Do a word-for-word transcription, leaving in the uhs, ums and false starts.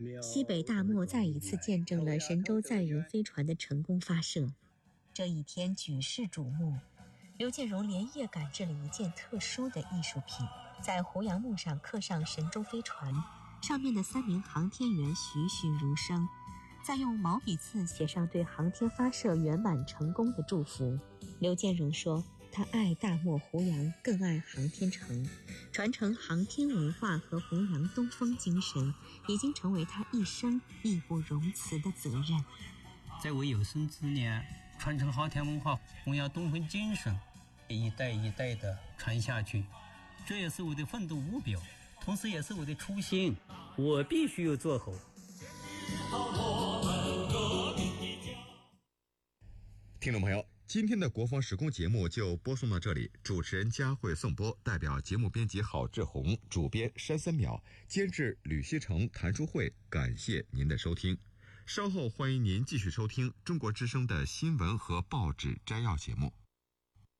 西北大漠再一次见证了神舟载人飞船的成功发射。这一天举世瞩目，刘建荣连夜赶制了一件特殊的艺术品，在胡杨木上刻上神舟飞船，上面的三名航天员栩栩如生，再用毛笔字写上对航天发射圆满成功的祝福。刘建荣说，他爱大漠胡杨，更爱航天城，传承航天文化和弘扬东风精神，已经成为他一生义不容辞的责任。 在我有生之年，传承航天文化，弘扬东风精神，一代一代的传下去，这也是我的奋斗目标，同时也是我的初心，我必须要做好。 听众朋友，今天的国防时空节目就播送到这里，主持人佳慧颂播，代表节目编辑郝志红，主编山森淼，监制吕锡成、谭淑慧，感谢您的收听。稍后欢迎您继续收听中国之声的新闻和报纸摘要节目。